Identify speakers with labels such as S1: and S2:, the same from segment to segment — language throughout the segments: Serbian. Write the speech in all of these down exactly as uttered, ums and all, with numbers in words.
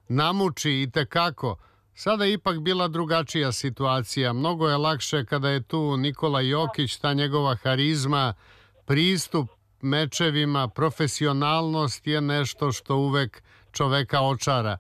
S1: namuči i tekako. Sada je ipak bila drugačija situacija. Mnogo je lakše kada je tu Nikola Jokić, ta njegova harizma, pristup mečevima, profesionalnost je nešto što uvek čoveka očara.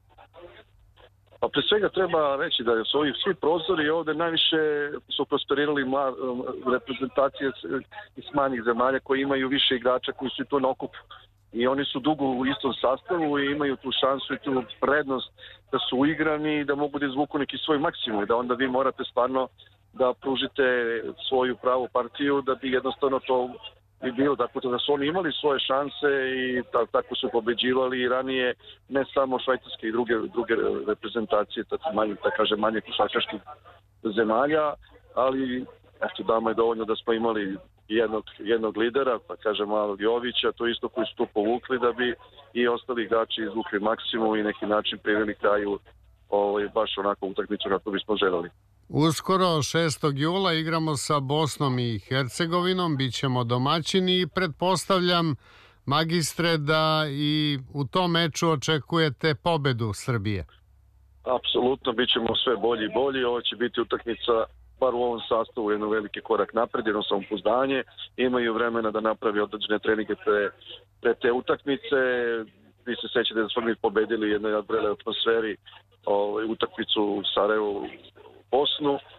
S2: Pa pre svega treba reći da su ovi svi prozori ovde najviše su prosperirali reprezentacije iz manjih zemalja koji imaju više igrača koji su tu na okupu. I oni su dugo u istom sastavu i imaju tu šansu i tu prednost da su uigrani i da mogu da izvuku neki svoj maksimum i da onda vi morate stvarno da pružite svoju pravu partiju da bi jednostavno to i bilo. Dakle, da su oni imali svoje šanse i ta, tako su pobeđivali i ranije ne samo švajcarske i druge, druge reprezentacije, tako manje, da kaže, manje košarkaških zemalja, ali eto, dama je dovoljno da smo imali jednog, jednog lidera, pa kaže malog Jovića, to isto koji su to povukli da bi i ostali igrači izvukli maksimum i neki način priveli kraju ovaj, baš onako utakmicu kako bismo želeli.
S1: Uskoro šestog jula igramo sa Bosnom i Hercegovinom, bit ćemo domaćini i pretpostavljam, magistre, da i u tom meču očekujete pobedu Srbije.
S2: Apsolutno, bit ćemo sve bolji i bolji. Ovo će biti utakmica, bar u ovom sastavu, jedno veliki korak napred, jedno samopouzdanje. Imaju vremena da napravi određene treninge pre, pre te utakmice. Vi se sećate da smo mi pobedili jednoj odbrele atmosferi ovaj, utakmicu u Sarajevu, Bosnu. E,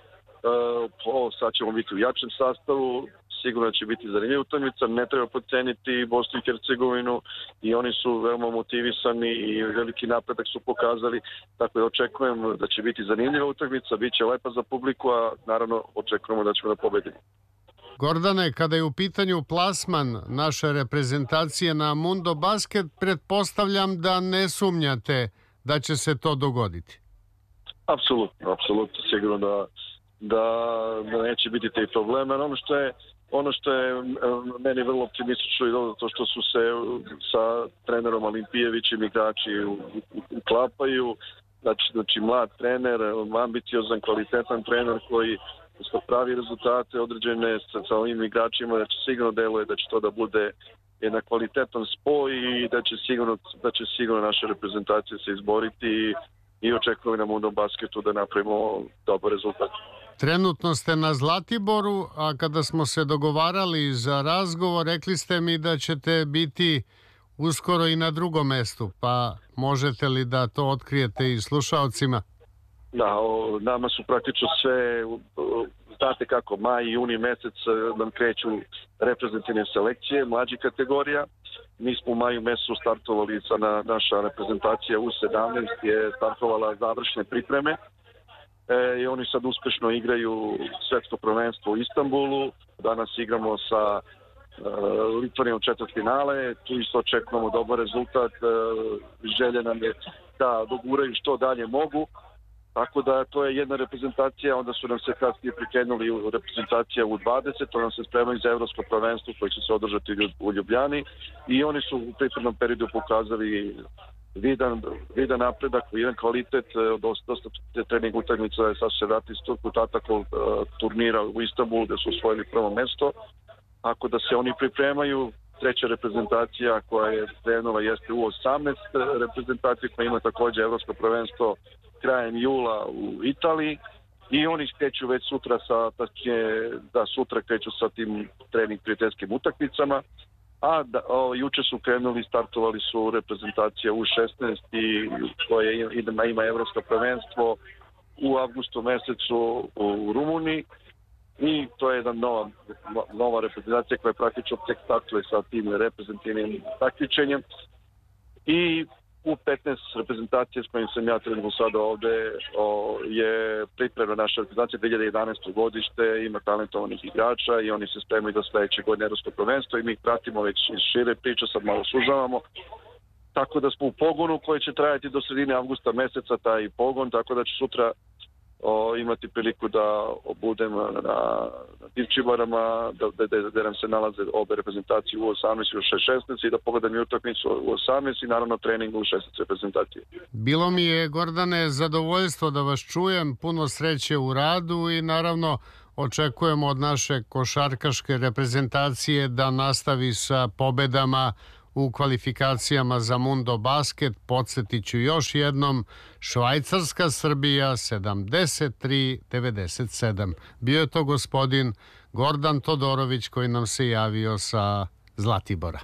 S2: o, sad ćemo biti u jačem sastavu, sigurno će biti zanimljiva utakmica, ne treba podceniti Bosnu i Hercegovinu i oni su veoma motivisani i veliki napredak su pokazali, tako da očekujem da će biti zanimljiva utakmica, bit će lepa za publiku, a naravno očekujemo da ćemo da pobedimo.
S1: Gordane, kada je u pitanju plasman naše reprezentacije na Mundo Basket, pretpostavljam da ne sumnjate da će se to dogoditi.
S2: Apsolutno, apsolutno, sigurno da, da, da neće biti te probleme. Ono što je, ono što je meni vrlo optimistično i to što su se sa trenerom Olimpijevićem igrači uklapaju. Znači, znači mlad trener, ambiciozan, kvalitetan trener koji pravi rezultate određene sa, sa ovim igračima, da će sigurno deluje da će to da bude jedan kvalitetan spoj i da će sigurno, da će sigurno naše reprezentacije se izboriti i očekujem na Mundo Basketu da napravimo dobar rezultat.
S1: Trenutno ste na Zlatiboru, a kada smo se dogovarali za razgovor, rekli ste mi da ćete biti uskoro i na drugom mestu, pa možete li da to otkrijete i slušaocima?
S2: Da, o, nama su praktično sve, znate kako, maj i juni mesec nam kreću reprezentativne selekcije, mlađi kategorija. Mi smo u maju mesecu startovali, sa na, naša reprezentacija U sedamnaest je startovala završne pripreme e, i oni sad uspešno igraju svetsko prvenstvo u Istanbulu. Danas igramo sa e, Litvanijom četvrtfinale, tu isto očekujemo dobar rezultat, e, želje nam je da doguraju što dalje mogu. Tako da to je jedna reprezentacija, onda su nam se kasnije prikrenuli reprezentacija U dvadeset, to nam se spremaju za evropsko prvenstvo koje će se održati u Ljubljani i oni su u pripremnom periodu pokazali vidan, vidan napredak, vidan kvalitet, dosta, dosta trening utakmica je sad se vrati iz Turku Tatakol turnira u Istanbulu gde su osvojili prvo mesto. Ako da se oni pripremaju, treća reprezentacija koja je krenula jeste U osamnaest reprezentacija koja ima takođe evropsko prvenstvo krajem jula u Italiji i oni kreću već sutra sa, tačnije, da sutra kreću sa tim trening prijateljskim utakmicama, a da, o, juče su krenuli, startovali su reprezentacija U šesnaest i koja ima, ima evropsko prvenstvo u avgustu mesecu u Rumuniji i to je jedna nova, nova reprezentacija koja je praktično tek startuje sa tim reprezentativnim takmičenjem i U petnaest reprezentacije s kojim sam ja trenutno sada ovde o, je pripremna naša reprezentacija dve hiljade jedanaeste godište, ima talentovanih igrača i oni se spremaju da sledeće godine evropsko prvenstvo i mi ih pratimo već iz šire priče, sad malo sužavamo. Tako da smo u pogonu koji će trajati do sredine avgusta meseca taj pogon, tako da će sutra o, imati priliku da budem na, na Divčibarama, da, da, da nam se nalaze obe reprezentacije U osamnaest i U šesnaest i da pogledam i utakmicu U osamnaest i naravno trening U šesnaest reprezentacije.
S1: Bilo mi je, Gordane, zadovoljstvo da vas čujem, puno sreće u radu i naravno očekujemo od naše košarkaške reprezentacije da nastavi sa pobedama u kvalifikacijama za Mundo Basket. Podsjetit ću još jednom, Švajcarska Srbija sedamdeset tri devedeset sedam. Bio je to gospodin Gordan Todorović koji nam se javio sa Zlatibora.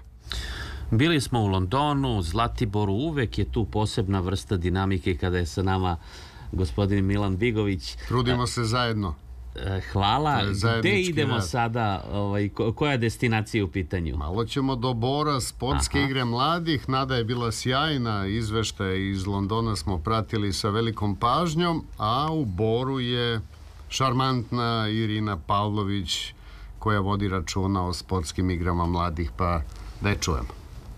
S3: Bili smo u Londonu, Zlatiboru, uvek je tu posebna vrsta dinamike kada je sa nama gospodin Milan Bigović.
S1: Trudimo se zajedno.
S3: Hvala. Gde idemo sada? Koja je destinacija u pitanju?
S1: Malo ćemo do Bora, sportske igre mladih. Nada je bila sjajna, izveštaje iz Londona smo pratili sa velikom pažnjom, a u Boru je šarmantna Irina Pavlović koja vodi računa o sportskim igrama mladih, pa da je čujemo.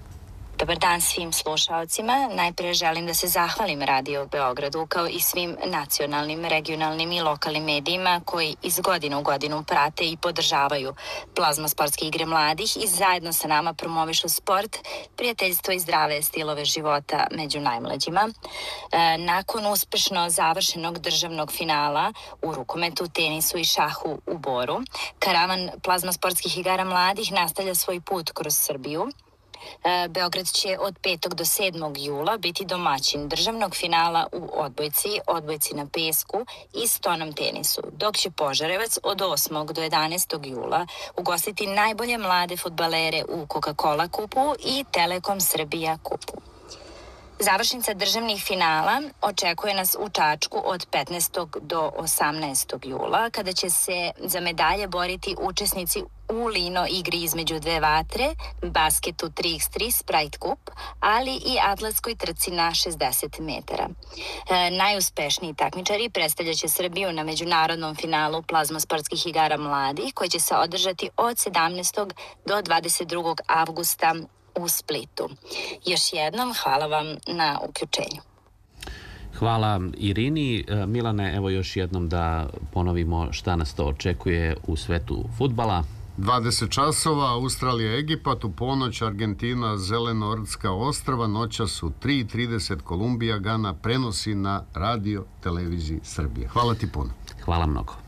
S4: Dobar dan svim slušaocima. Najprije želim da se zahvalim Radio Beogradu kao i svim nacionalnim, regionalnim i lokalnim medijima koji iz godine u godinu prate i podržavaju plazma sportske igre mladih i zajedno sa nama promovišu sport, prijateljstvo i zdrave stilove života među najmlađima. E, nakon uspešno završenog državnog finala u rukometu, tenisu i šahu u Boru, karavan plazma sportskih igara mladih nastavlja svoj put kroz Srbiju. Beograd će od petog do sedmog jula biti domaćin državnog finala u odbojci, odbojci na pesku i stonom tenisu, dok će Požarevac od osmog do jedanaestog jula ugostiti najbolje mlade fudbalere u Coca-Cola kupu i Telekom Srbija kupu. Završnica državnih finala očekuje nas u Čačku od petnaestog do osamnaestog jula, kada će se za medalje boriti učesnici u lino igri između dve vatre, basketu tri na tri Sprite Cup, ali i atletskoj trci na šezdeset metara. E, najuspešniji takmičari predstavljaće Srbiju na međunarodnom finalu plazma sportskih igara mladih, koji će se održati od sedamnaestog do dvadeset drugog avgusta u Splitu. Još jednom hvala vam na uključenju.
S3: Hvala Irini. Milane, evo još jednom da ponovimo šta nas to očekuje u svetu fudbala.
S1: dvadeset časova, Australija, Egipat, u ponoć Argentina, Zelenortska ostrava, noća su tri i trideset Kolumbija, Gana prenosi na radio televiziji Srbije. Hvala ti puno.
S3: Hvala mnogo.